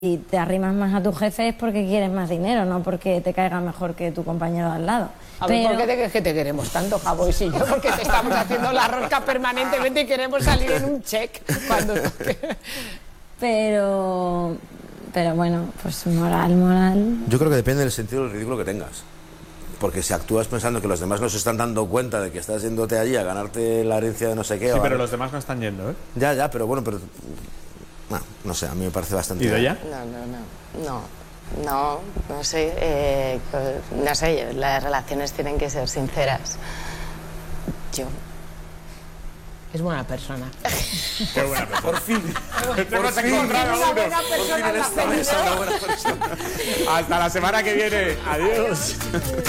Y te arrimas más a tu jefe es porque quieres más dinero, no porque te caiga mejor que tu compañero de al lado. A ver, ¿por qué te crees que te queremos tanto, Javois y yo? Porque te estamos haciendo la rosca permanentemente y queremos salir en un check cuando toque. Pero bueno, pues moral. Yo creo que depende del sentido del ridículo que tengas. Porque si actúas pensando que los demás no se están dando cuenta de que estás yéndote allí a ganarte la herencia de no sé qué... Sí, pero los demás no están yendo, ¿eh? Ya, pero bueno, pero... No sé, a mí me parece bastante... ¿Y de ella? No sé, no sé, las relaciones tienen que ser sinceras. Yo... Es buena persona. Qué buena persona. Por fin. Te hemos encontrado Una uno. buena persona en esta mesa. Una buena persona. Hasta la semana que viene. Adiós.